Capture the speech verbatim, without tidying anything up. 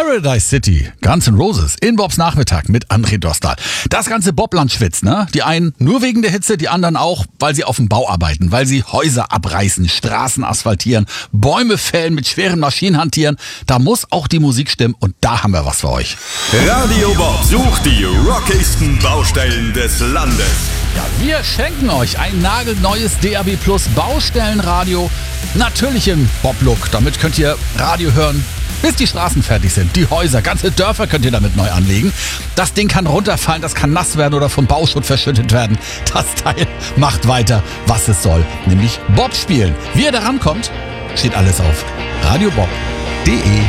Paradise City, Guns N' Roses, in Bobs Nachmittag mit André Dostal. Das ganze Bobland schwitzt, ne? Die einen nur wegen der Hitze, die anderen auch, weil sie auf dem Bau arbeiten, weil sie Häuser abreißen, Straßen asphaltieren, Bäume fällen, mit schweren Maschinen hantieren. Da muss auch die Musik stimmen und da haben wir was für euch. Radio Bob sucht die rockigsten Baustellen des Landes. Ja, wir schenken euch ein nagelneues D A B Plus Baustellenradio. Natürlich im Bob-Look. Damit könnt ihr Radio hören, bis die Straßen fertig sind. Die Häuser, ganze Dörfer könnt ihr damit neu anlegen. Das Ding kann runterfallen, das kann nass werden oder vom Bauschutt verschüttet werden. Das Teil macht weiter, was es soll. Nämlich Bob spielen. Wie ihr da rankommt, steht alles auf radiobob punkt de.